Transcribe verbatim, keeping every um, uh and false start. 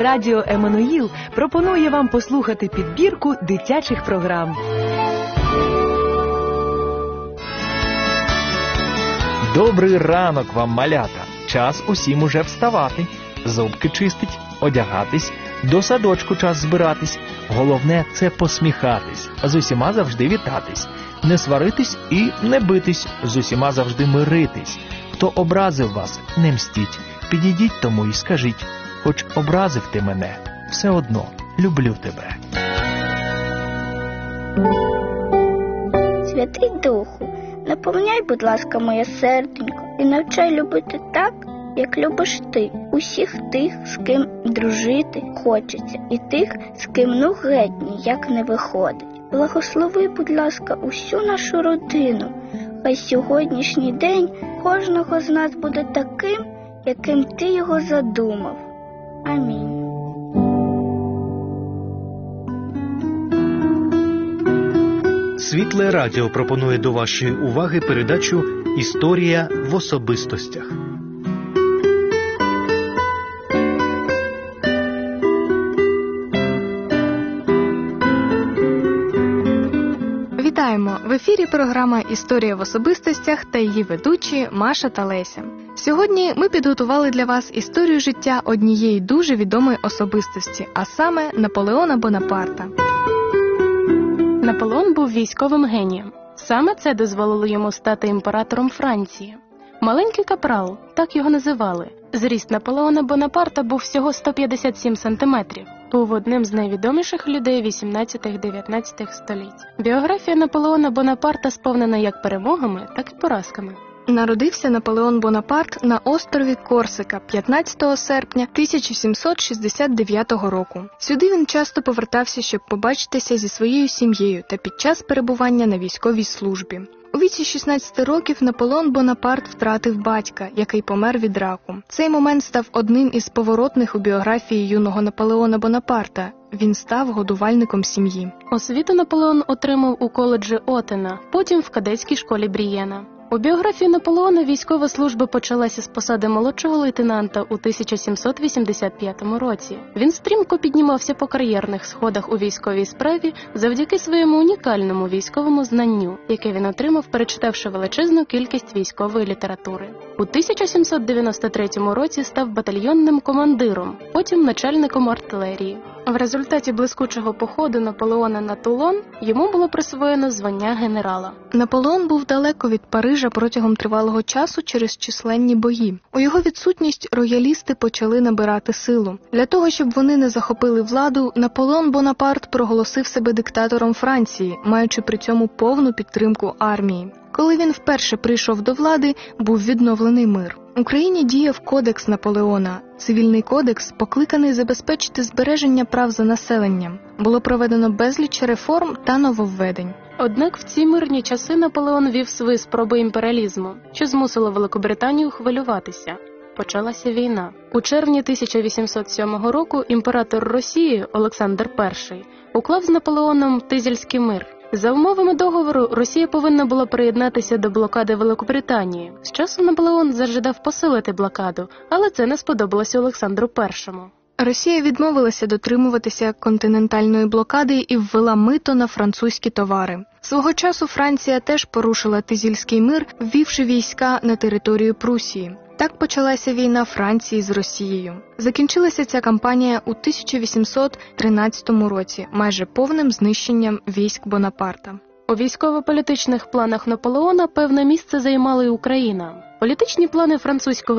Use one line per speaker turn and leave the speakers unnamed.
Радіо Еммануїл пропонує вам послухати підбірку дитячих програм.
Добрий ранок вам, малята! Час усім уже вставати, зубки чистить, одягатись, до садочку час збиратись. Головне – це посміхатись, з усіма завжди вітатись, не сваритись і не битись, з усіма завжди миритись. Хто образив вас, не мстіть, підійдіть тому і скажіть, хоч образив ти мене, все одно люблю тебе.
Святий Духу, наповняй, будь ласка, моє серденько і навчай любити так, як любиш ти, усіх тих, з ким дружити хочеться, і тих, з ким ну геть ніяк не виходить. Благослови, будь ласка, усю нашу родину. Хай сьогоднішній день кожного з нас буде таким, яким ти його задумав. Амінь.
Світле радіо пропонує до вашої уваги передачу «Історія в особистостях».
Вітаємо! В ефірі програма «Історія в особистостях» та її ведучі Маша та Леся. Сьогодні ми підготували для вас історію життя однієї дуже відомої особистості, а саме Наполеона Бонапарта.
Наполеон був військовим генієм. Саме це дозволило йому стати імператором Франції. Маленький капрал, так його називали. Зріст Наполеона Бонапарта був всього сто п'ятдесят сім сантиметрів. Був одним з найвідоміших людей вісімнадцятого-дев'ятнадцятого століть. Біографія Наполеона Бонапарта сповнена як перемогами, так і поразками.
Народився Наполеон Бонапарт на острові Корсика п'ятнадцятого серпня тисяча сімсот шістдесят дев'ятого року. Сюди він часто повертався, щоб побачитися зі своєю сім'єю та під час перебування на військовій службі. У віці шістнадцяти років Наполеон Бонапарт втратив батька, який помер від раку. Цей момент став одним із поворотних у біографії юного Наполеона Бонапарта. Він став годувальником сім'ї.
Освіту Наполеон отримав у коледжі Отена, потім в кадетській школі Брієна. У біографії Наполеона військова служба почалася з посади молодшого лейтенанта у тисяча сімсот вісімдесят п'ятому році. Він стрімко піднімався по кар'єрних сходах у військовій справі завдяки своєму унікальному військовому знанню, яке він отримав, перечитавши величезну кількість військової літератури. У тисяча сімсот дев'яносто третьому році став батальйонним командиром, потім начальником артилерії. В результаті блискучого походу Наполеона на Тулон йому було присвоєно звання генерала.
Наполеон був далеко від Парижа протягом тривалого часу через численні бої. У його відсутність роялісти почали набирати силу. Для того, щоб вони не захопили владу, Наполеон Бонапарт проголосив себе диктатором Франції, маючи при цьому повну підтримку армії. Коли він вперше прийшов до влади, був відновлений мир. В Україні діяв кодекс Наполеона. Цивільний кодекс, покликаний забезпечити збереження прав за населенням. Було проведено безліч реформ та нововведень.
Однак в ці мирні часи Наполеон вів свої спроби імперіалізму, що змусило Великобританію хвилюватися. Почалася війна. У червні тисяча вісімсот сьомого року імператор Росії Олександр Перший уклав з Наполеоном Тизельський мир. За умовами договору, Росія повинна була приєднатися до блокади Великобританії. З часом Наполеон зажадав посилити блокаду, але це не сподобалося Олександру Першому.
Росія відмовилася дотримуватися континентальної блокади і ввела мито на французькі товари. Свого часу Франція теж порушила Тизельський мир, ввівши війська на територію Прусії. Так почалася війна Франції з Росією. Закінчилася ця кампанія у тисяча вісімсот тринадцятому році, майже повним знищенням військ Бонапарта.
У військово-політичних планах Наполеона певне місце займала й Україна. Політичні плани французького